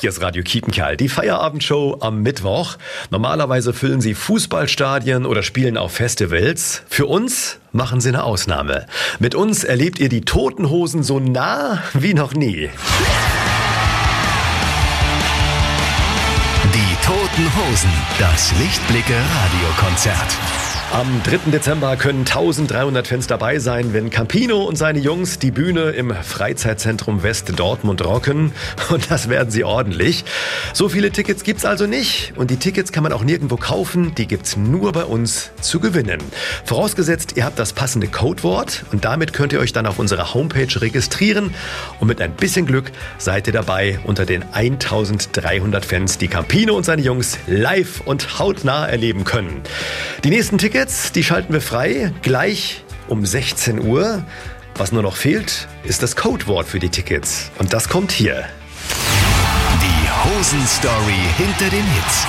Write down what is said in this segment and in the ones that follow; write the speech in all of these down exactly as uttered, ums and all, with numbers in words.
Hier ist Radio Kiepenkerl, die Feierabendshow am Mittwoch. Normalerweise füllen sie Fußballstadien oder spielen auf Festivals. Für uns machen sie eine Ausnahme. Mit uns erlebt ihr die Toten Hosen so nah wie noch nie. Die Toten Hosen, das Lichtblicke-Radiokonzert. Am dritten Dezember können eintausenddreihundert Fans dabei sein, wenn Campino und seine Jungs die Bühne im Freizeitzentrum West Dortmund rocken. Und das werden sie ordentlich. So viele Tickets gibt's also nicht. Und die Tickets kann man auch nirgendwo kaufen. Die gibt's nur bei uns zu gewinnen. Vorausgesetzt, ihr habt das passende Codewort. Und damit könnt ihr euch dann auf unserer Homepage registrieren. Und mit ein bisschen Glück seid ihr dabei unter den eintausenddreihundert Fans, die Campino und seine Jungs live und hautnah erleben können. Die nächsten Tickets, die schalten wir frei, gleich um sechzehn Uhr. Was nur noch fehlt, ist das Codewort für die Tickets. Und das kommt hier. Die Hosen-Story hinter den Hits.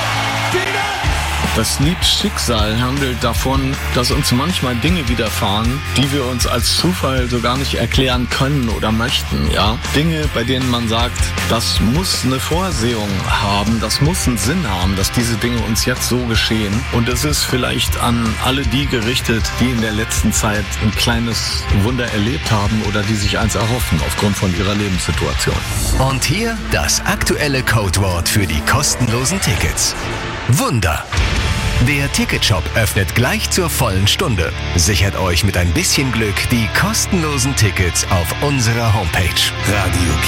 Das Lied Schicksal handelt davon, dass uns manchmal Dinge widerfahren, die wir uns als Zufall so gar nicht erklären können oder möchten, ja. Dinge, bei denen man sagt, das muss eine Vorsehung haben, das muss einen Sinn haben, dass diese Dinge uns jetzt so geschehen. Und es ist vielleicht an alle die gerichtet, die in der letzten Zeit ein kleines Wunder erlebt haben oder die sich eins erhoffen aufgrund von ihrer Lebenssituation. Und hier das aktuelle Codewort für die kostenlosen Tickets. Wunder. Der Ticketshop öffnet gleich zur vollen Stunde. Sichert euch mit ein bisschen Glück die kostenlosen Tickets auf unserer Homepage. Radio